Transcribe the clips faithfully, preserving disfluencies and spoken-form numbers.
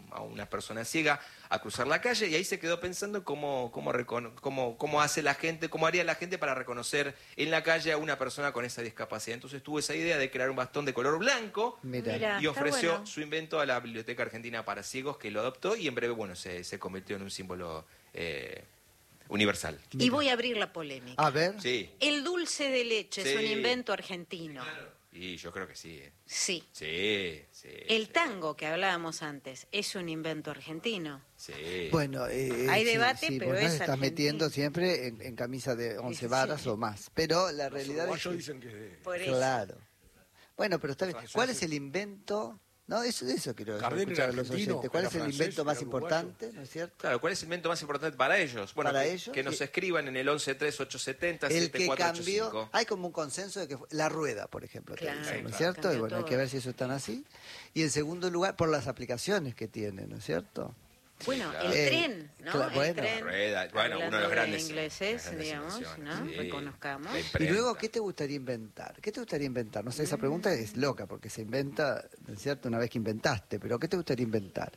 a una persona ciega a cruzar la calle, y ahí se quedó pensando cómo, cómo, cómo, cómo hace la gente, cómo haría la gente para reconocer en la calle a una persona con esa discapacidad. Entonces tuvo esa idea de crear un bastón de color blanco. Mirá. Mirá, Y ofreció bueno. su invento a la Biblioteca Argentina para Ciegos, que lo adoptó, y en breve, bueno, se, se convirtió en un símbolo eh, universal. Y voy a abrir la polémica. A ver. Sí. El dulce de leche Sí. es un invento argentino. Y yo creo que sí. ¿eh? Sí. Sí, sí. El sí, tango que hablábamos antes es un invento argentino. Sí. Bueno, eh, Hay sí, debate, sí, pero vos es nos estás argentino. metiendo siempre en, en camisa de once Sí, varas sí. o más. Pero la Los realidad es uruguayos que... dicen que es de... Por eso. Claro. Bueno, pero está bien. Eso ¿Cuál hace- es el invento? No, eso, eso quiero Gardel escuchar era a los argentino, oyentes. ¿Cuál era es el francés, invento más era uruguayo. importante? ¿No es cierto? Claro, ¿cuál es el invento más importante para ellos? Bueno, Para que, ellos, que nos sí. escriban en el once tres ocho setenta El siete que cuatro ocho cambió, cinco. hay como un consenso de que fue la rueda, por ejemplo, te Claro, dicen, ¿no es claro. cierto? Y Cambió bueno, hay todo. que ver si eso es tan así. Y en segundo lugar, por las aplicaciones que tiene, ¿no es cierto? Bueno, claro. el Eh, tren, ¿no? claro, el bueno. tren. La rueda, bueno, uno de Hablando los grandes- ingleses, las grandes digamos, invenciones, ¿no? sí. Reconozcamos. La Y imprenta. luego, ¿qué te gustaría inventar? ¿Qué te gustaría inventar? No sé, esa pregunta es loca, porque se inventa, ¿no es cierto?, una vez que inventaste, pero ¿qué te gustaría inventar?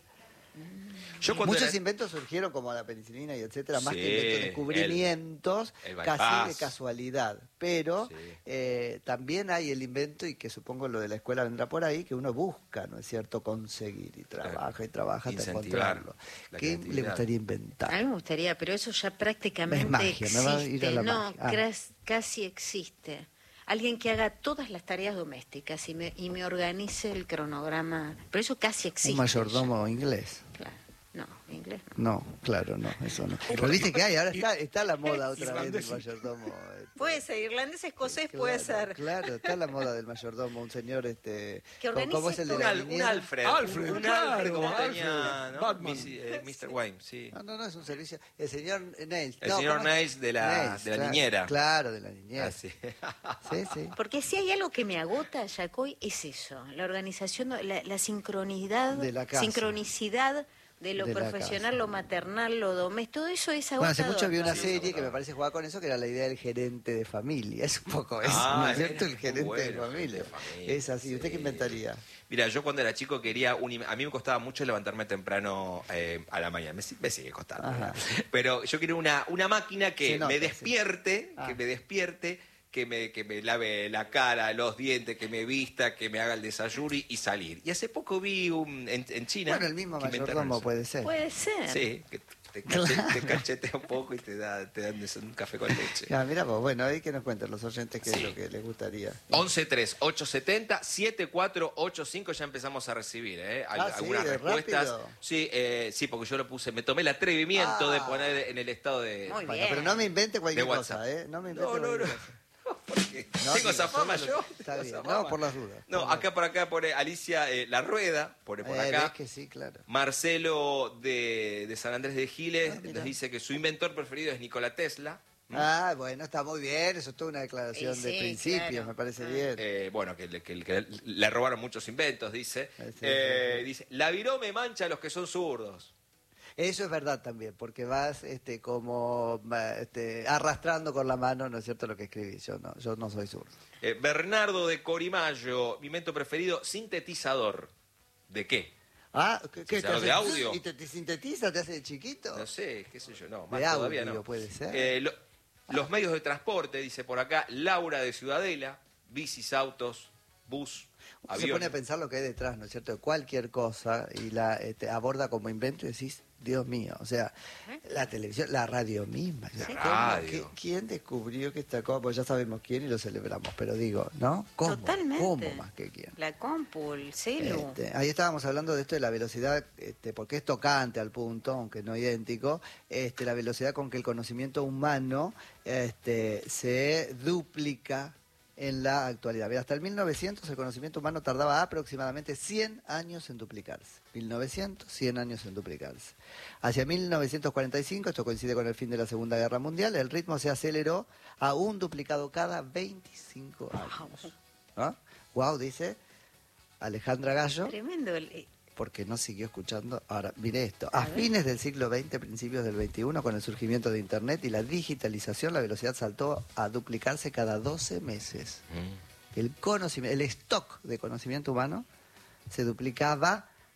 Yo cuando Muchos era- inventos surgieron como la penicilina y etcétera, más Sí, que inventos, descubrimientos, el- el casi bypass. de casualidad. Pero Sí. eh, también hay el invento, y que supongo lo de la escuela vendrá por ahí, que uno busca, ¿no es cierto?, conseguir y trabaja y trabaja hasta Incentivar encontrarlo. la ¿Qué le creatividad. gustaría A inventar? mí me gustaría, pero eso ya prácticamente Es magia, existe. me va a ir a la no, magia. Ah. cras- casi existe. Alguien que haga todas las tareas domésticas y me, y me organice el cronograma. Pero eso casi existe. Un mayordomo inglés. ya. Claro. No, inglés no. No, claro, no, eso no. Pero viste que hay, ahora está, está la moda otra vez del Irlandés. mayordomo. este, Puede ser, irlandés, escocés claro, puede ser. Claro, está la moda del mayordomo, un señor, este... Que organice ¿cómo es el de Un, la Al- un niñera? Alfred. Alfred, un, un claro, Alfred como Alfred, tenía, ¿no? Batman. Misi- eh, mister Wayne, sí. No, no, no, es un servicio. El señor Nails. El No, señor ¿cómo es? Nails de la- Nails, de la claro, niñera. Claro, de la niñera. Ah, sí. Sí, sí. Porque si hay algo que me agota, Yacoy, es eso, la organización, la, la sincronidad, De la casa. sincronicidad de lo De la profesional, casa. lo maternal, lo doméstico, todo eso es Bueno, agotador. hace mucho vi una ¿no? serie que me parece jugaba con eso, que era la idea del gerente de familia. Es un poco eso, Ah, ¿no es cierto? es El muy gerente bueno, de el familia. gerente de familia, Es así. ¿Usted sí. qué inventaría? Mira, yo cuando era chico quería un... im- A mí me costaba mucho levantarme temprano eh, a la mañana. Me, si- me sigue costando. Ajá. ¿verdad? Pero yo quería una, una máquina que Se nota, me sí. despierte, Ah. que me despierte, que me, que me lave la cara, los dientes, que me vista, que me haga el desayuno y, y salir. Y hace poco vi un, en, en China... Bueno, el mismo que inventaron mayordomo eso. puede ser. Puede ser. Sí, que te, cache- te cachetea un poco y te, da, te dan un café con leche. Ah, mira vos, bueno, ahí que nos cuenten los oyentes qué Sí. es lo que les gustaría. once tres ocho setenta siete cuatro ocho cinco ya empezamos a recibir, ¿eh? Al- Ah, sí, algunas de respuestas. rápido. Sí, eh, sí, porque yo lo puse, me tomé el atrevimiento Ah. de poner en el estado de. Muy Bueno, bien. pero no me invente cualquier De WhatsApp. cosa, ¿eh? No me invente No, no, cualquier no. cosa. Porque No, tengo digo, esa fama solo- yo. Está tengo bien, esa no, fama. por las dudas. No, acá por acá pone Alicia eh, La Rueda, pone por Eh, acá. ves que sí, claro. Marcelo de, de San Andrés de Giles Ah, mira. nos dice que su inventor preferido es Nikola Tesla. Ah, bueno, está muy bien, eso es toda una declaración Sí, de sí, principios, claro. me parece Ah. bien. Eh, bueno, que, le- que, le- que le robaron muchos inventos, dice. Sí, sí, Eh, sí. Dice, la virome mancha a los que son zurdos. Eso es verdad también, porque vas este, como ma- este, arrastrando con la mano, ¿no es cierto?, lo que escribís. Yo no, yo no soy zurdo. Eh, Bernardo de Corimayo, mi invento preferido, sintetizador. ¿De qué? Ah, ¿qué, qué, Sintetizador te de hace- audio. ¿Y te, te sintetiza, te hace de chiquito? No sé, qué sé yo, no, más De todavía audio no. puede ser. Eh, lo- los medios de transporte, dice por acá, Laura de Ciudadela, bicis, autos, bus, Uno se avión. pone a pensar lo que hay detrás, ¿no es cierto?, de cualquier cosa y la este, aborda como invento y decís, Dios mío, o sea, la televisión, la radio misma. La ¿cómo? radio. ¿Qué- ¿Quién descubrió que esta cosa? Pues ya sabemos quién y lo celebramos, pero digo, ¿no? ¿Cómo? Totalmente. ¿Cómo más que quién? La compu, el celu. Este, ahí estábamos hablando de esto de la velocidad, este, porque es tocante al punto, aunque no idéntico, este, la velocidad con que el conocimiento humano este, se duplica en la actualidad. Mira, hasta el mil novecientos el conocimiento humano tardaba aproximadamente cien años en duplicarse. mil novecientos, cien años en duplicarse. Hacia mil novecientos cuarenta y cinco, esto coincide con el fin de la Segunda Guerra Mundial, el ritmo se aceleró a un duplicado cada veinticinco años. ¿Ah? Wow, dice Alejandra Gallo, Tremendo. el- eh, porque no siguió escuchando. Ahora, mire esto. A, A ver. fines del siglo veinte, principios del veintiuno, con el surgimiento de Internet y la digitalización, la velocidad saltó a duplicarse cada doce meses. Mm. El conocimiento, el stock de conocimiento humano se duplicaba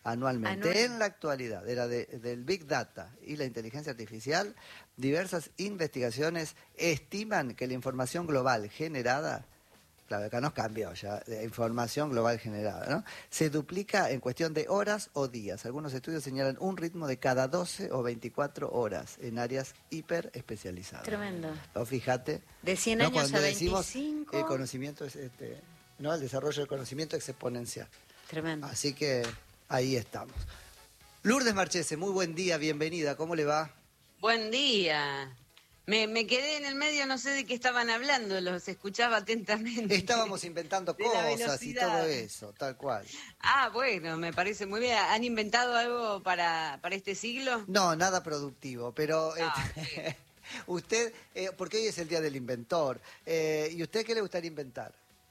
anualmente. Anual. En la actualidad, de la de- del Big Data y la inteligencia artificial, diversas investigaciones estiman que la información global generada, claro, acá nos cambió ya, de información global generada, ¿no?, se duplica en cuestión de horas o días. Algunos estudios señalan un ritmo de cada doce o veinticuatro horas en áreas hiper especializadas. Tremendo. O fíjate, De cien ¿no?, años cuando a decimos veinticinco. el conocimiento es este, ¿no?, el desarrollo del conocimiento es exponencial. Tremendo. Así que ahí estamos. Lourdes Marchese, muy buen día, bienvenida, ¿cómo le va? Buen día. Me, me quedé en el medio, no sé de qué estaban hablando, los escuchaba atentamente. Estábamos inventando De la cosas y velocidad. todo eso, tal cual. Ah, bueno, me parece muy bien. ¿Han inventado algo para, para este siglo? No, nada productivo, pero Ah, este, usted, eh, porque hoy es el Día del Inventor, eh, ¿y usted qué le gustaría inventar?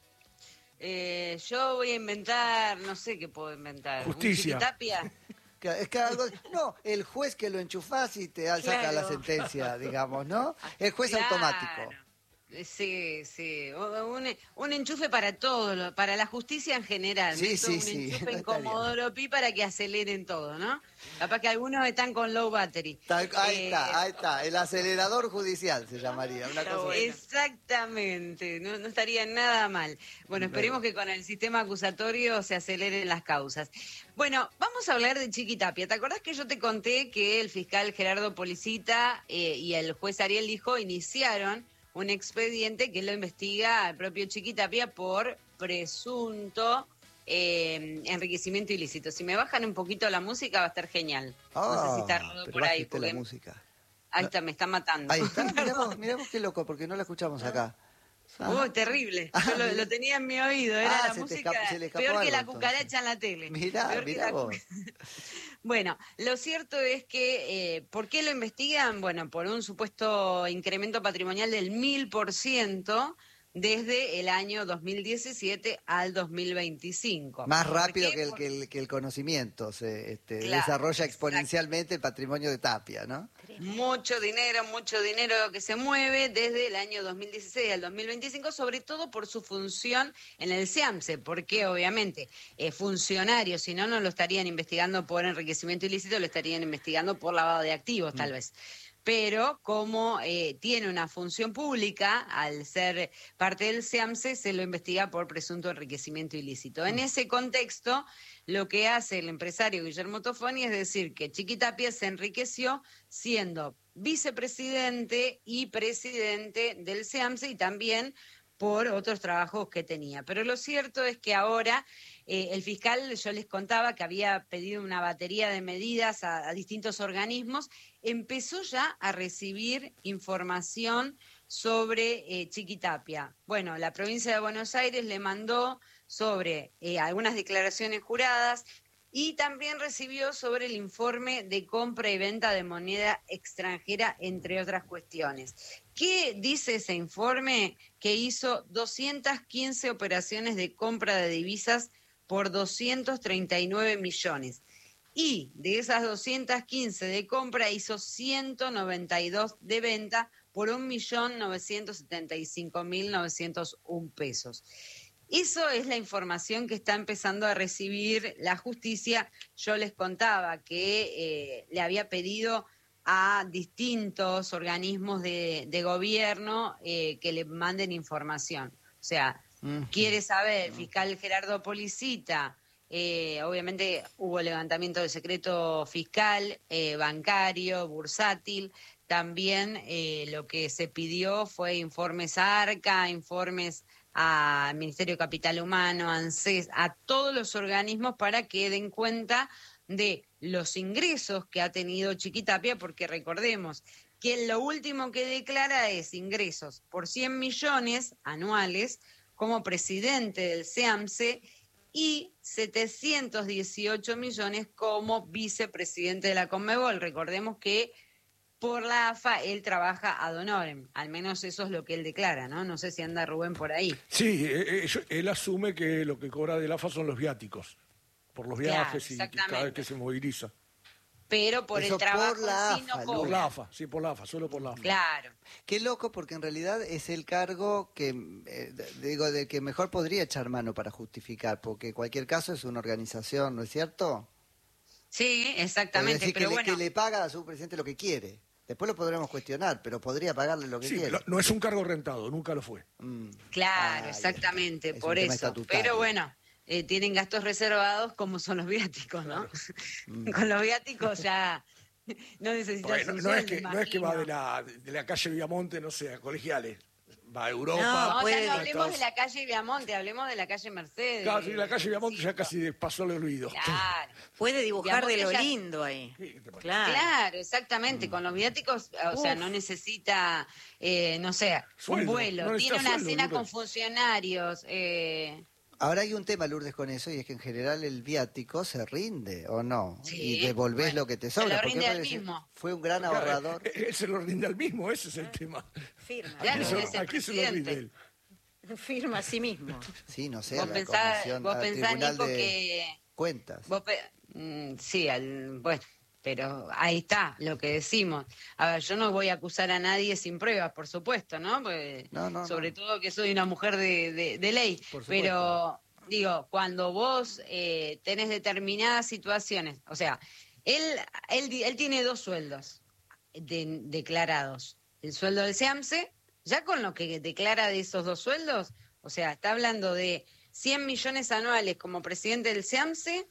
Eh, yo voy a inventar, no sé qué puedo inventar. Justicia. ¿Un Chiquitapia? Que- Es que algo, no, el juez que lo enchufás y te saca Claro. la sentencia, digamos, ¿no? El juez Claro. automático. Sí, sí. Un, un enchufe para todo, lo- para la justicia en general. Sí, Meto sí, un sí, enchufe no en estaría Comodoro Pi para que aceleren todo, ¿no? Capaz que algunos están con low battery. Tal- ahí Eh, está, ahí está, el acelerador judicial se llamaría, una Está cosa bueno. Exactamente, no, no estaría nada mal. Bueno, esperemos que con el sistema acusatorio se aceleren las causas. Bueno, vamos a hablar de Chiquitapia. ¿Te acordás que yo te conté que el fiscal Gerardo Policita eh, y el juez Ariel Lijo iniciaron un expediente que lo investiga al propio Chiquitapia por presunto eh, enriquecimiento ilícito? Si me bajan un poquito la música va a estar genial. No sé si está Ah, ruido pero por ahí. bájete la Porque... música. Ahí está, me está matando. Ahí está, mirá vos, mirá vos qué loco, porque no la escuchamos acá. Oh, terrible. Yo lo, lo tenía en mi oído, era Ah, la se te música escapó- se le escapó peor que algo, la entonces. cucaracha en la tele. Mirá, Peor que mirá la vos. cuca- Bueno, lo cierto es que, eh, ¿por qué lo investigan? Bueno, por un supuesto incremento patrimonial del mil por ciento desde el año dos mil diecisiete al dos mil veinticinco. Más ¿Por rápido qué? que el, Por- que el, que el conocimiento, se este, Claro, desarrolla exacto. exponencialmente el patrimonio de Tapia, ¿no? Mucho dinero, mucho dinero que se mueve desde el año dos mil dieciséis al dos mil veinticinco, sobre todo por su función en el SEAMSE, porque obviamente es funcionario, si no, no lo estarían investigando por enriquecimiento ilícito, lo estarían investigando por lavado de activos, tal vez. Pero como eh, tiene una función pública, al ser parte del SEAMSE, se lo investiga por presunto enriquecimiento ilícito. En ese contexto, lo que hace el empresario Guillermo Tofoni es decir que Chiquitapia se enriqueció siendo vicepresidente y presidente del SEAMSE y también por otros trabajos que tenía. Pero lo cierto es que ahora eh, el fiscal, yo les contaba que había pedido una batería de medidas a, a distintos organismos, empezó ya a recibir información sobre eh, Chiquitapia. Bueno, la provincia de Buenos Aires le mandó sobre eh, algunas declaraciones juradas y también recibió sobre el informe de compra y venta de moneda extranjera, entre otras cuestiones. ¿Qué dice ese informe? Que hizo doscientas quince operaciones de compra de divisas por doscientos treinta y nueve millones. Y de esas doscientas quince de compra hizo ciento noventa y dos de venta por un millón novecientos setenta y cinco mil novecientos un pesos. Eso es la información que está empezando a recibir la justicia. Yo les contaba que eh, le había pedido a distintos organismos de, de gobierno eh, que le manden información. O sea, Mm. quiere saber, el fiscal Gerardo Policita, eh, obviamente hubo levantamiento de secreto fiscal, eh, bancario, bursátil. También eh, lo que se pidió fue informes a ARCA, informes al Ministerio de Capital Humano, a ANSES, a todos los organismos para que den cuenta de los ingresos que ha tenido Chiquitapia, porque recordemos que lo último que declara es ingresos por cien millones anuales como presidente del SEAMSE y setecientos dieciocho millones como vicepresidente de la Conmebol. Recordemos que por la A F A él trabaja ad honorem, al menos eso es lo que él declara, ¿no? No sé si anda Rubén por ahí. Sí, eh, eh, él asume que lo que cobra del A F A son los viáticos, por los Claro, viajes y exactamente. cada vez que se moviliza. Pero por Eso el trabajo por la en sí no A F A, Por cobra. la A F A, sí, por la A F A, solo por la A F A. Claro. Qué loco, porque en realidad es el cargo que, eh, de- digo, de que mejor podría echar mano para justificar, porque en cualquier caso es una organización, ¿no es cierto? Sí, Es exactamente, decir, pero que, le, bueno. que le paga a su presidente lo que quiere. Después lo podremos cuestionar, pero podría pagarle lo que Sí, quiere. lo- no es un cargo rentado, nunca lo fue. Mm. Claro, Ahí exactamente, está. Es por un tema eso. estatutario. Pero bueno, eh, tienen gastos reservados como son los viáticos, ¿no? Mm. Con los viáticos ya no necesitas Porque no, un no es sueldo, que, no es que va de imagino. la, de la calle Viamonte, no sé, a colegiales. Va a Europa. No, No, puede- ya no hablemos Estados- de la calle Viamonte, hablemos de la calle Mercedes. Claro, sí, la calle Viamonte ya Sí, casi pasó el olvido. Claro. Puede dibujar de Viamonte lo ya- lindo ahí. Sí, te parece. Claro. Claro, exactamente. Con los viáticos, o sea, Uf. no necesita, eh, no sé, Sueldo, un vuelo. no Tiene necesita una sueldo, cena Lourdes. con funcionarios. Eh, Ahora hay un tema, Lourdes, con eso, y es que en general el viático se rinde, ¿o no? Sí, Y devolvés bueno, lo que te se sobra. lo porque rinde al parece- mismo. Fue un gran Claro, ahorrador. él se lo rinde al mismo, ese es el tema. Firma. Claro, ¿A quién es se, el a quién se lo rinde presidente. él? Firma a sí mismo. Sí, no sé, vos a la pensás, comisión, vos al pensás, Tribunal Nico, de que... Cuentas. vos pe- mm, sí, al, bueno, pero ahí está lo que decimos. A ver, yo no voy a acusar a nadie sin pruebas, por supuesto, ¿no? Porque, No, no, sobre no. todo que soy una mujer de, de- de ley. Por supuesto. Pero, digo, cuando vos eh, tenés determinadas situaciones, o sea, él, él, di- él tiene dos sueldos de- declarados. El sueldo del SEAMSE, ya con lo que declara de esos dos sueldos, o sea, está hablando de cien millones anuales como presidente del SEAMSE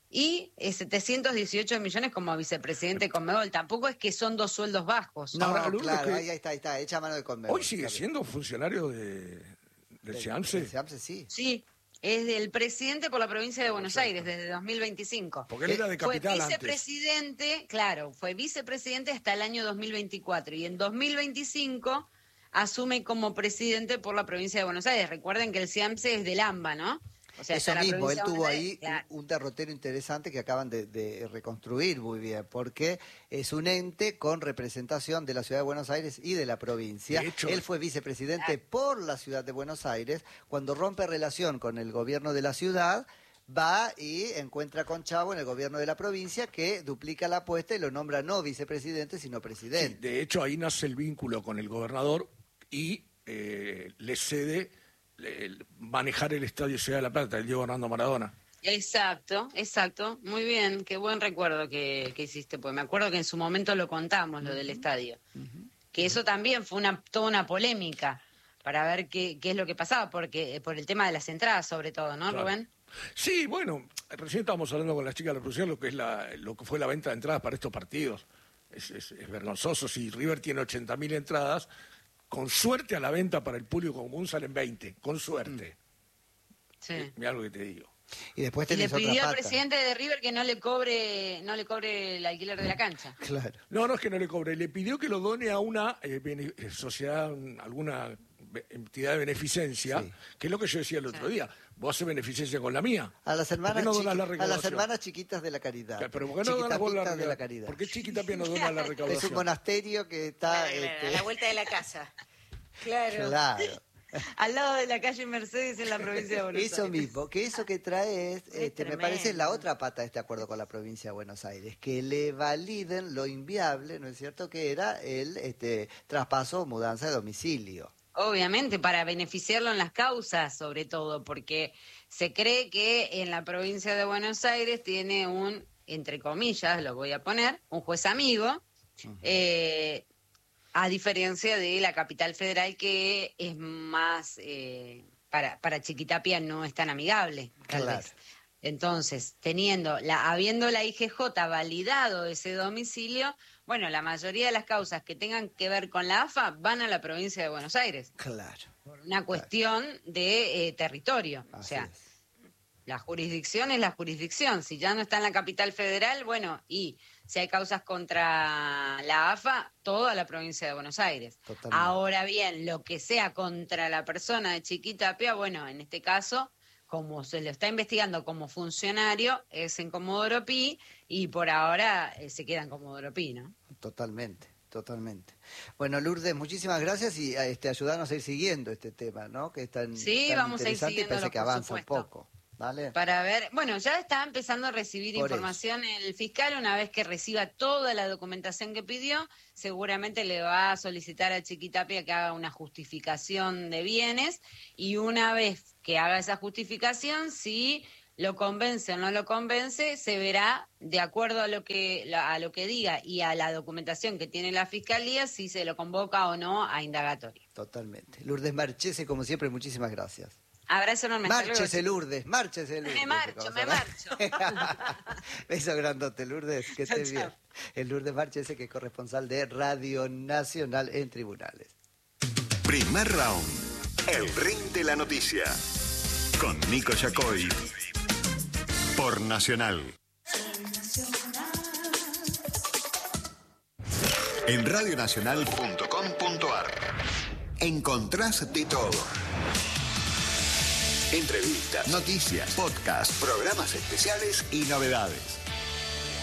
y eh, setecientos dieciocho millones como vicepresidente de Conmebol. Tampoco es que son dos sueldos bajos. No, Ahora, Lourdes, claro, que- ahí, ahí está, ahí está, echa mano de Conmebol. Hoy sigue Está bien. siendo funcionario de, del SEAMSE. Del SEAMSE, sí. Sí, es del presidente por la provincia de Buenos Aires desde dos mil veinticinco. Porque él era de Fue capital antes. vicepresidente, claro, fue vicepresidente hasta el año dos mil veinticuatro y en dos mil veinticinco asume como presidente por la provincia de Buenos Aires. Recuerden que el SEAMSE es del AMBA, ¿no? O sea, Eso está la mismo, él provincia de tuvo Buenos ahí Aires, claro. un, un derrotero interesante que acaban de, de reconstruir muy bien, porque es un ente con representación de la ciudad de Buenos Aires y de la provincia. De hecho- él fue vicepresidente Claro. por la ciudad de Buenos Aires. Cuando rompe relación con el gobierno de la ciudad, va y encuentra con Chavo en el gobierno de la provincia, que duplica la apuesta y lo nombra no vicepresidente, sino Sí, presidente. de hecho, ahí nace el vínculo con el gobernador y eh, le cede eh, manejar el Estadio Ciudad de la Plata, el Diego Armando Maradona. Exacto, exacto. Muy bien, qué buen recuerdo que, que hiciste, pues me acuerdo que en su momento lo contamos, lo del estadio. Que eso también fue una toda una polémica para ver qué, qué es lo que pasaba, porque por el tema de las entradas sobre todo, ¿no, Claro. Rubén? Sí, bueno, recién estábamos hablando con las chicas de la producción lo que es la, lo que fue la venta de entradas para estos partidos. Es, es- es vergonzoso. Si River tiene ochenta mil entradas, con suerte a la venta para el público común salen veinte, con suerte. Sí. Mira lo que te digo. Y después Y le tenés otra pidió al pata. presidente de River que no le cobre, no le cobre el alquiler de la cancha. Claro. No, no es que no le cobre, le pidió que lo done a una eh, bene- eh, sociedad, un- alguna be- entidad de beneficencia, Sí. que es lo que yo decía el otro día. Vos haces beneficencia con la mía. A las ¿Por hermanas, qué no chiqui- donás la a las recaudación? hermanas chiquitas de la caridad. Pero ¿por qué no donas vos la, Chiquitapitas de la recaudación? caridad. ¿Por qué Chiquitapia no dona la Es recaudación? un monasterio que está... Claro, claro, este, a la vuelta de la casa. Claro. claro. Al lado de la calle Mercedes en la provincia de Buenos Eso Aires. mismo, que eso que trae es, este, me tremendo. parece la otra pata de este acuerdo con la provincia de Buenos Aires, que le validen lo inviable, ¿no es cierto?, que era el este, traspaso o mudanza de domicilio. Obviamente, para beneficiarlo en las causas, sobre todo, porque se cree que en la provincia de Buenos Aires tiene un, entre comillas, lo voy a poner, un juez amigo, eh, a diferencia de la capital federal, que es más, eh, para, para Chiquitapia no es tan amigable, tal Claro. vez. Entonces, teniendo la, habiendo la I G J validado ese domicilio, bueno, la mayoría de las causas que tengan que ver con la A F A van a la provincia de Buenos Aires, Claro. por una cuestión de eh, territorio. O Así sea, es. la jurisdicción es la jurisdicción. Si ya no está en la capital federal, bueno, y si hay causas contra la A F A, toda la provincia de Buenos Aires. Totalmente. Ahora bien, lo que sea contra la persona de Chiquitapia, bueno, en este caso, como se lo está investigando como funcionario, es en Comodoro Pi, y por ahora eh, se queda en Comodoro Pi, ¿no? Totalmente, totalmente. Bueno, Lourdes, muchísimas gracias y este, ayudarnos a ir siguiendo este tema, ¿no? Que es tan, Sí, tan vamos a ir interesante y siguiéndolo, parece que por avanza supuesto. un poco. ¿Vale? Para ver, bueno, ya está empezando a recibir Por información el fiscal. Una vez que reciba toda la documentación que pidió, seguramente le va a solicitar a Chiquitapia que haga una justificación de bienes, y una vez que haga esa justificación, sí lo convence o no lo convence, se verá de acuerdo a lo que a lo que diga y a la documentación que tiene la Fiscalía si se lo convoca o no a indagatoria. Totalmente. Lourdes Marchese, como siempre, muchísimas gracias. Abrazo enorme. hasta luego, Márchese, chicos. Lourdes, márchese, Lourdes. Me marcho, me marcho. Beso grandote, Lourdes, que estés Chao, bien. chao. El Lourdes Marchese, que es corresponsal de Radio Nacional en Tribunales. Primer round. El ring de la noticia. Con Nico Yacoy. Por Nacional. En radionacional punto com punto ar encontrás de todo. Entrevistas, noticias, podcasts, programas especiales y novedades.